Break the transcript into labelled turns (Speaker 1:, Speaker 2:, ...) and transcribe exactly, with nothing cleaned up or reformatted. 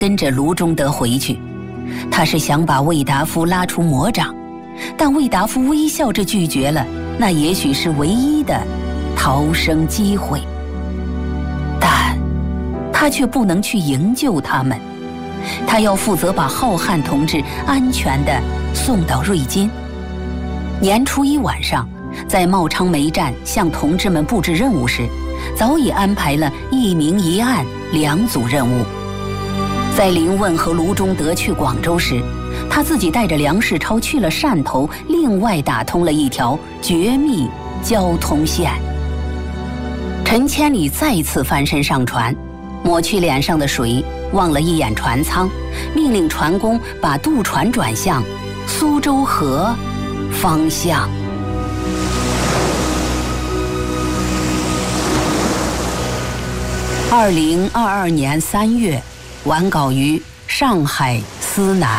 Speaker 1: 跟着卢中德回去。他是想把魏达夫拉出魔掌，但魏达夫微笑着拒绝了那也许是唯一的逃生机会。但他却不能去营救他们，他要负责把浩瀚同志安全地送到瑞金。年初一晚上，在茂昌煤站向同志们布置任务时，早已安排了一明一暗两组任务。在林问和卢中德去广州时，他自己带着梁世超去了汕头，另外打通了一条绝密交通线。陈千里再次翻身上船，抹去脸上的水，望了一眼船舱，命令船工把渡船转向苏州河方向。二零二二年三月，完稿于上海思南。